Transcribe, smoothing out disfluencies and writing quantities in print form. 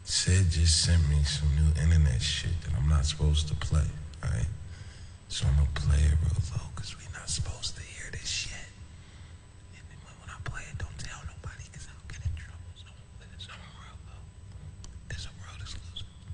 Sid just sent me some new internet shit that I'm not supposed to play.